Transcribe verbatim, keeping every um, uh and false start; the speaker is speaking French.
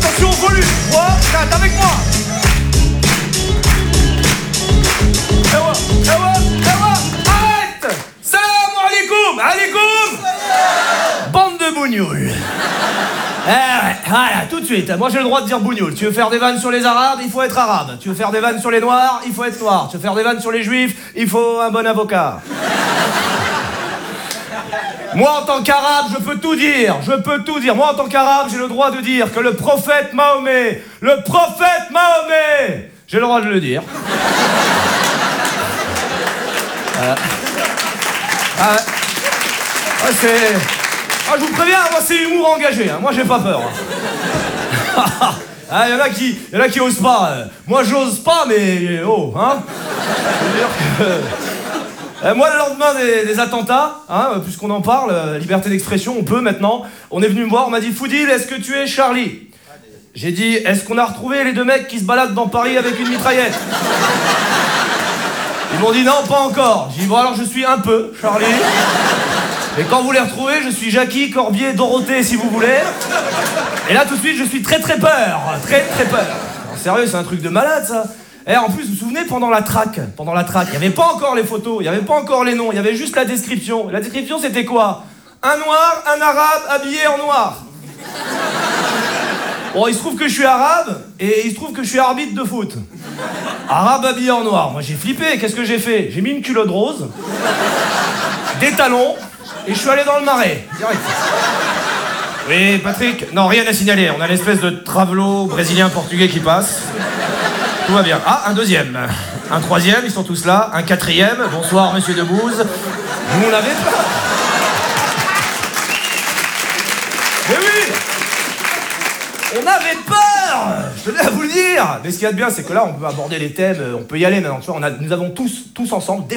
Attention, volume. trois, quatre, avec moi. Ewa, ewa, ewa. Arrête. Salam alaikum, alaikum. Bande de bougnoules. Eh ouais, voilà, tout de suite. Moi j'ai le droit de dire bougnoul. Tu veux faire des vannes sur les arabes, il faut être arabe. Tu veux faire des vannes sur les noirs, il faut être noir. Tu veux faire des vannes sur les juifs, il faut un bon avocat. Moi en tant qu'arabe, je peux tout dire. Je peux tout dire. Moi en tant qu'arabe, j'ai le droit de dire que le prophète Mahomet, le prophète Mahomet, j'ai le droit de le dire. Euh... Ah, ah, c'est... Ah, je vous préviens, moi c'est humour engagé, hein. Moi j'ai pas peur. Ah, y en a qui, y en a qui osent pas. Moi j'ose pas, mais oh, hein. Je veux dire que... euh, moi le lendemain des, des attentats, hein, puisqu'on en parle, euh, liberté d'expression, on peut maintenant. On est venu me voir, on m'a dit Foudil, est-ce que tu es Charlie? J'ai dit, est-ce qu'on a retrouvé les deux mecs qui se baladent dans Paris avec une mitraillette? Ils m'ont dit non, pas encore. J'ai dit bon alors je suis un peu Charlie. Et quand vous les retrouvez, je suis Jackie, Corbier, Dorothée, si vous voulez. Et là, tout de suite, je suis très très peur. Très très peur. Non, sérieux, c'est un truc de malade, ça. Et en plus, vous vous souvenez, pendant la traque, pendant la traque, il n'y avait pas encore les photos, il n'y avait pas encore les noms, il y avait juste la description. Et la description, c'était quoi? Un noir, un arabe habillé en noir. Bon, il se trouve que je suis arabe, et il se trouve que je suis arbitre de foot. Arabe habillé en noir. Moi, j'ai flippé. Qu'est-ce que j'ai fait? J'ai mis une culotte rose, des talons, et je suis allé dans le marais, direct. Oui, Patrick? Non, rien à signaler. On a l'espèce de travelo brésilien-portugais qui passe. Tout va bien. Ah, un deuxième. Un troisième, ils sont tous là. Un quatrième. Bonsoir, monsieur Debouze. Vous n'avez pas... Mais oui! On avait peur! Je tenais à vous le dire! Mais ce qu'il y a de bien, c'est que là, on peut aborder les thèmes, on peut y aller maintenant. Tu vois, on a, nous avons tous, tous ensemble,